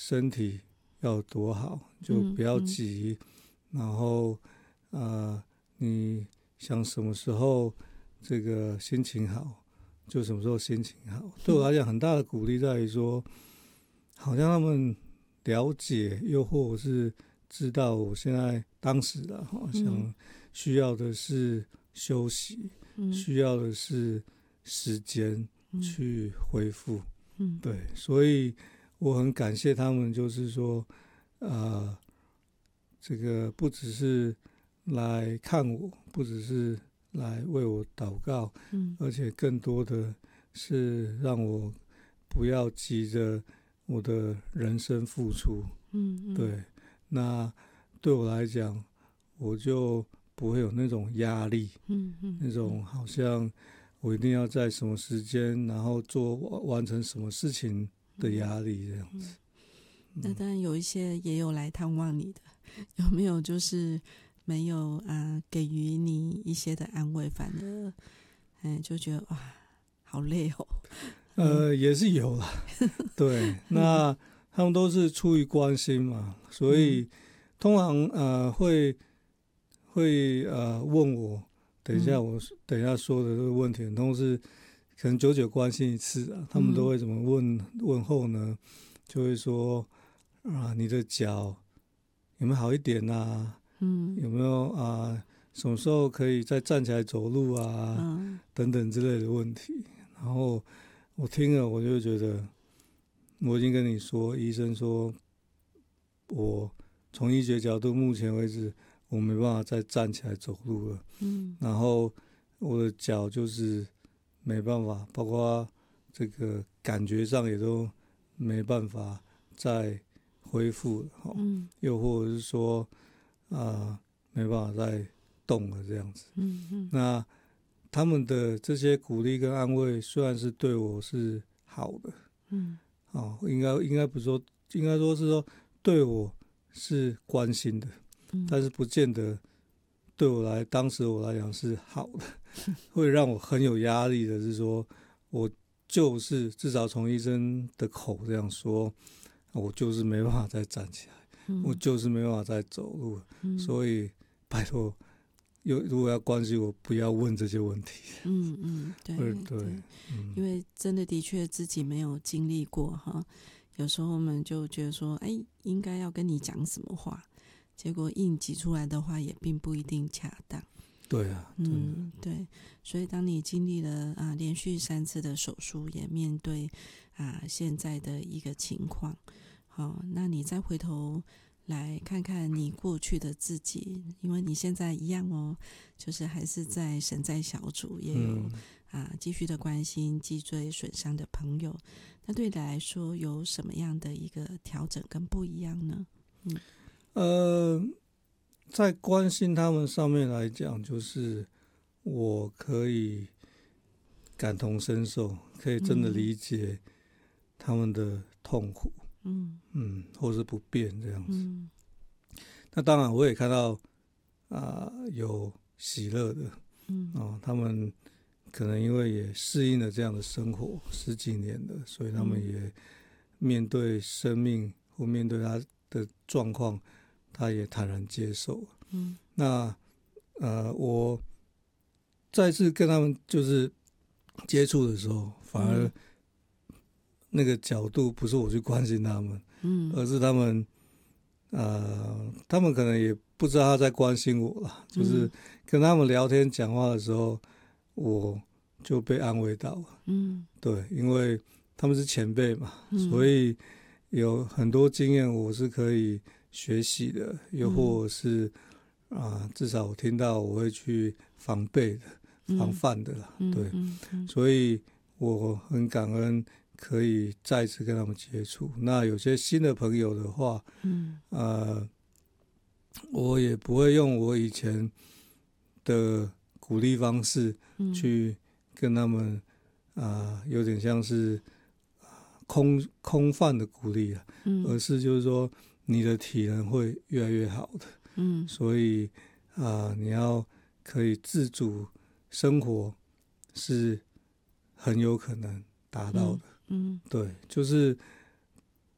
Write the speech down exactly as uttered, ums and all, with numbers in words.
身体要多好，就不要急，嗯嗯、然后呃，你想什么时候这个心情好，就什么时候心情好。对我来讲，很大的鼓励在于说，好像他们了解，又或者是知道我现在当时的好像需要的是休息，嗯、需要的是时间去恢复。嗯、对，所以我很感谢他们，就是说，呃，这个不只是来看我，不只是来为我祷告，嗯、而且更多的是让我不要急着我的人生付出。嗯嗯、对，那对我来讲，我就不会有那种压力，嗯嗯、那种好像我一定要在什么时间，然后做完成什么事情的压力这样子。嗯嗯、那当然有一些也有来探望你的，有没有就是没有啊、呃、给予你一些的安慰，反而嗯就觉得哇好累哦。 呃，也是有啦，对，那他们都是出于关心嘛，所以、嗯、通常呃会会呃问我，等一下我、嗯、等一下说的这个问题，都是可能久久关心一次啊，他们都会怎么问、嗯、问候呢？就会说啊，你的脚有没有好一点啊？嗯，有没有啊？什么时候可以再站起来走路啊？嗯、等等之类的问题，然后。我听了，我就觉得，我已经跟你说，医生说，我从医学角度，目前为止，我没办法再站起来走路了。嗯，然后我的脚就是没办法，包括这个感觉上也都没办法再恢复了。嗯，又或者是说，啊、呃，没办法再动了这样子。嗯嗯，那。他们的这些鼓励跟安慰，虽然是对我是好的，嗯，哦，应该应该不是说，应该说是说对我是关心的，嗯、但是不见得对我来，当时我来讲是好的，会让我很有压力的是说，我就是至少从医生的口这样说，我就是没办法再站起来，嗯、我就是没办法再走路，嗯、所以拜托。如果要关心我，不要问这些问题。 嗯嗯，对 对, 对、嗯，因为真的的确自己没有经历过哈，有时候我们就觉得说，哎，应该要跟你讲什么话，结果硬挤出来的话也并不一定恰当。 对啊， 嗯，对，所以当你经历了啊连续三次的手术，也面对啊现在的一个情况，好，那你再回头。来看看你过去的自己，因为你现在一样哦，就是还是在神在小组，也有、嗯、啊继续的关心脊椎损伤的朋友。那对你来说有什么样的一个调整跟不一样呢？嗯， 呃，在关心他们上面来讲，就是我可以感同身受，可以真的理解他们的痛苦。嗯嗯，或是不便这样子。嗯、那当然，我也看到啊、呃、有喜乐的，嗯哦，他们可能因为也适应了这样的生活十几年了，所以他们也面对生命或面对他的状况，他也坦然接受。嗯，那呃，我再次跟他们就是接触的时候，反而、嗯。那个角度不是我去关心他们，嗯，而是他们，呃，他们可能也不知道他在关心我啦，就是跟他们聊天讲话的时候，我就被安慰到了，嗯，对，因为他们是前辈嘛，嗯、所以有很多经验我是可以学习的，又或者是啊、呃，至少我听到我会去防备的、防范的啦，嗯、对，嗯嗯、所以我很感恩。可以再次跟他们接触。那有些新的朋友的话，嗯，呃，我也不会用我以前的鼓励方式去跟他们，啊、呃，有点像是空空泛的鼓励啊，嗯，而是就是说你的体能会越来越好的，嗯，所以啊、呃，你要可以自主生活是很有可能达到的。嗯嗯，对，就是